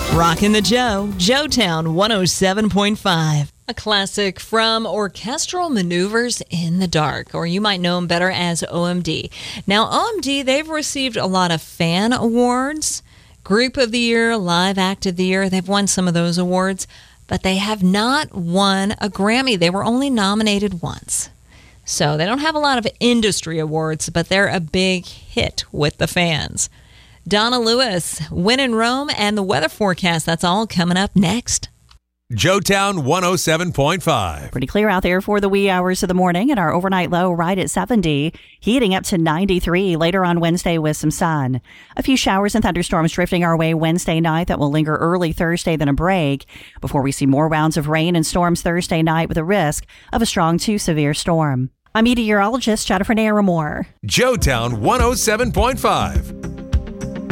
Rockin' the Joetown 107.5. A classic from Orchestral Maneuvers in the Dark, or you might know them better as OMD. Now, OMD, they've received a lot of fan awards, Group of the Year, Live Act of the Year. They've won some of those awards, but they have not won a Grammy. They were only nominated once. So they don't have a lot of industry awards, but they're a big hit with the fans. Donna Lewis, When in Rome, and the weather forecast. That's all coming up next. Joetown 107.5. Pretty clear out there for the wee hours of the morning, and our overnight low right at 70, heating up to 93 later on Wednesday with some sun. A few showers and thunderstorms drifting our way Wednesday night that will linger early Thursday, then a break, before we see more rounds of rain and storms Thursday night with a risk of a strong to severe storm. I'm meteorologist Jennifer Naramore. Joetown 107.5.